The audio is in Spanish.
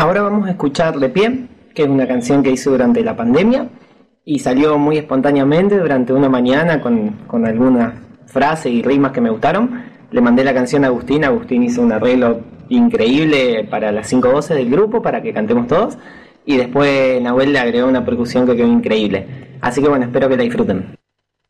Ahora vamos a escuchar De Pie, que es una canción que hice durante la pandemia y salió muy espontáneamente durante una mañana con algunas frases y rimas que me gustaron. Le mandé la canción a Agustín. Agustín hizo un arreglo increíble para las 5 voces del grupo para que cantemos todos, y después Nahuel le agregó una percusión que quedó increíble. Así que bueno, espero que la disfruten.